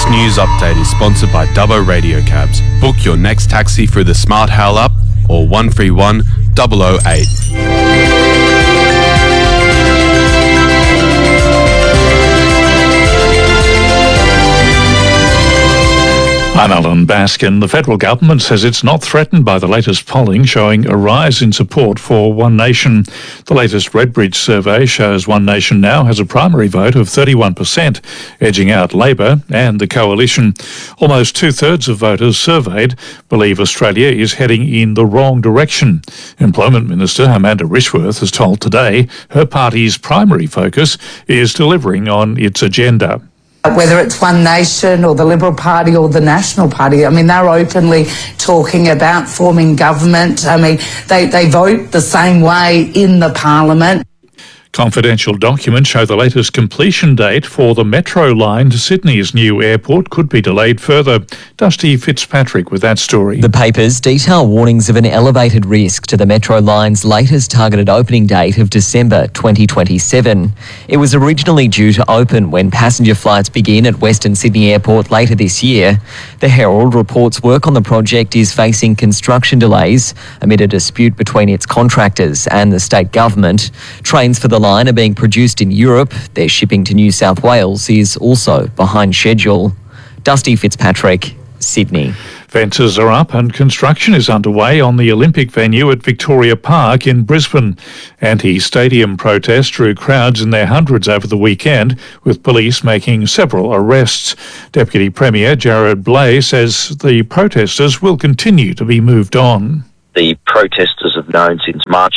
news update is sponsored by Dubbo Radio Cabs. Book your next taxi through the Smart Hail app or 131 008. I'm Alan Baskin. The federal government says it's not threatened by the latest polling showing a rise in support for One Nation. The latest Redbridge survey shows One Nation now has a primary vote of 31%, edging out Labor and the Coalition. Almost two-thirds of voters surveyed believe Australia is heading in the wrong direction. Employment Minister Amanda Rishworth has told Today her party's primary focus is delivering on its agenda. Whether it's One Nation or the Liberal Party or the National Party, I mean, they're openly talking about forming government. I mean, they vote the same way in the Parliament. Confidential documents show the latest completion date for the Metro line to Sydney's new airport could be delayed further. Dusty Fitzpatrick with that story. The papers detail warnings of an elevated risk to the Metro line's latest targeted opening date of December 2027. It was originally due to open when passenger flights begin at Western Sydney Airport later this year. The Herald reports work on the project is facing construction delays amid a dispute between its contractors and the state government. Trains for the line are being produced in Europe. Their shipping to New South Wales is also behind schedule. Dusty Fitzpatrick, Sydney. Fences are up and construction is underway on the Olympic venue at Victoria Park in Brisbane. Anti-stadium protests drew crowds in their hundreds over the weekend, with police making several arrests. Deputy Premier Jared Blay says the protesters will continue to be moved on. The protesters have known since March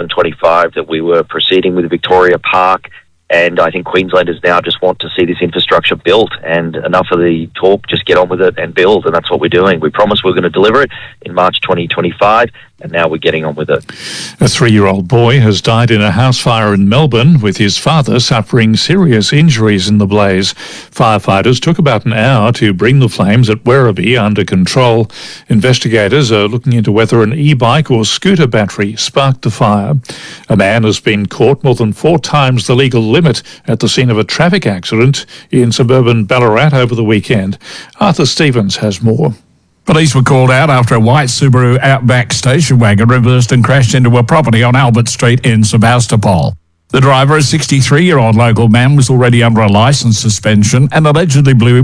2025 that we were proceeding with Victoria Park, and I think Queenslanders now just want to see this infrastructure built, and enough of the talk, just get on with it and build, and that's what we're doing. We promised we were going to deliver it in March 2025, and now we're getting on with it. A 3-year-old boy has died in a house fire in Melbourne, with his father suffering serious injuries in the blaze. Firefighters took about an hour to bring the flames at Werribee under control. Investigators are looking into whether an e-bike or scooter battery sparked the fire. A man has been caught more than 4 times the legal limit at the scene of a traffic accident in suburban Ballarat over the weekend. Arthur Stevens has more. Police were called out after a white Subaru Outback station wagon reversed and crashed into a property on Albert Street in Sebastopol. The driver, a 63-year-old local man, was already under a licence suspension and allegedly blew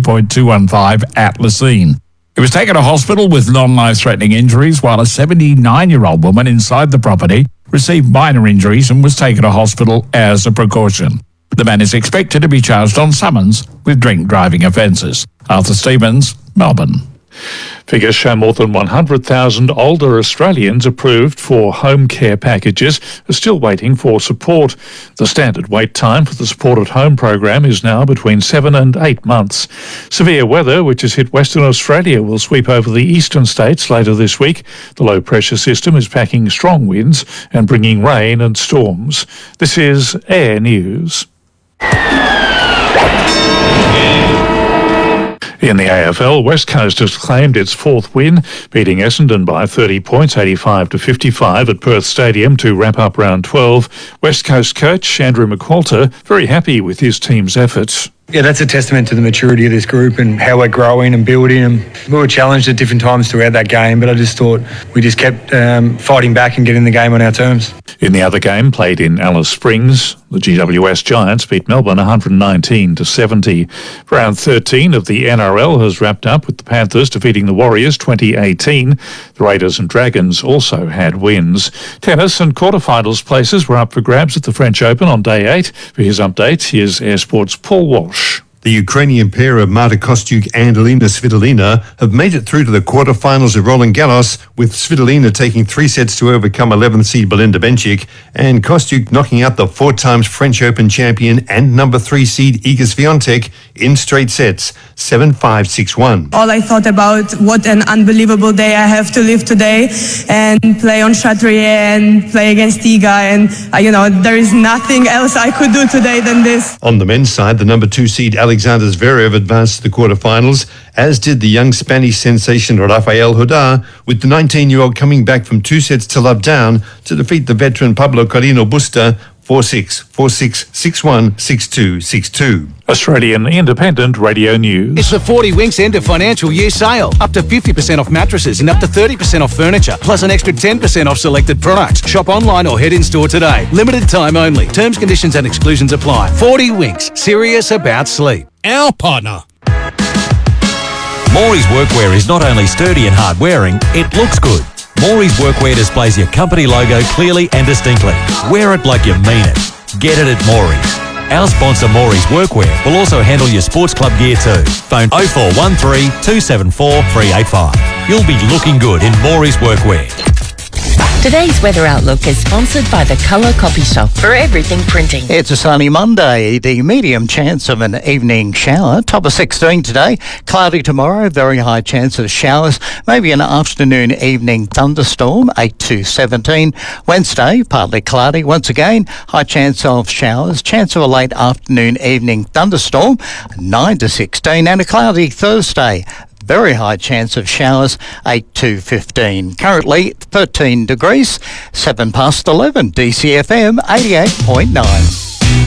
.215 at the scene. He was taken to hospital with non-life-threatening injuries, while a 79-year-old woman inside the property received minor injuries and was taken to hospital as a precaution. The man is expected to be charged on summons with drink driving offences. Arthur Stevens, Melbourne. Figures show more than 100,000 older Australians approved for home care packages are still waiting for support. The standard wait time for the Support at Home program is now between 7 and 8 months. Severe weather, which has hit Western Australia, will sweep over the eastern states later this week. The low pressure system is packing strong winds and bringing rain and storms. This is Air News. In the AFL, West Coast has claimed its 4th win, beating Essendon by 30 points, 85-55 at Perth Stadium to wrap up round 12. West Coast coach Andrew McQualter very happy with his team's efforts. Yeah, that's a testament to the maturity of this group and how we're growing and building. And we were challenged at different times throughout that game, but I just thought we just kept fighting back and getting the game on our terms. In the other game, played in Alice Springs, the GWS Giants beat Melbourne 119-70. Round 13 of the NRL has wrapped up with the Panthers defeating the Warriors 2018. The Raiders and Dragons also had wins. Tennis and quarterfinals places were up for grabs at the French Open on day 8. For his update, here's Air Sport's Paul Walsh. The Ukrainian pair of Marta Kostyuk and Elina Svitolina have made it through to the quarterfinals of Roland Garros, with Svitolina taking 3 sets to overcome 11th seed Belinda Bencic and Kostyuk knocking out the 4 times French Open champion and number 3 seed Iga Swiatek in straight sets, 7-5, 6-1. All I thought about what an unbelievable day I have to live today and play on Chatrier and play against Iga, and there is nothing else I could do today than this. On the men's side, the number 2 seed Alexander Zverev advanced to the quarterfinals, as did the young Spanish sensation Rafael Nadal, with the 19-year-old coming back from 2 sets to love down to defeat the veteran Pablo Carreño Busta 46 46 61 6262. Australian Independent Radio News. It's the 40 Winks end of financial year sale. Up to 50% off mattresses and up to 30% off furniture, plus an extra 10% off selected products. Shop online or head in store today. Limited time only. Terms, conditions and exclusions apply. 40 Winks. Serious about sleep. Our partner. Morey's Workwear is not only sturdy and hard wearing, it looks good. Morey's Workwear displays your company logo clearly and distinctly. Wear it like you mean it. Get it at Morey's. Our sponsor Morey's Workwear will also handle your sports club gear too. Phone 0413 274 385. You'll be looking good in Morey's Workwear. Today's weather outlook is sponsored by the Colour Copy Shop for everything printing. It's a sunny Monday. The medium chance of an evening shower. Top of 16 today. Cloudy tomorrow. Very high chance of showers. Maybe an afternoon evening thunderstorm. 8 to 17. Wednesday, partly cloudy. Once again, high chance of showers. Chance of a late afternoon evening thunderstorm. 9 to 16. And a cloudy Thursday. Very high chance of showers, 8 to 15. Currently 13 degrees, 7 past 11. DCFM 88.9.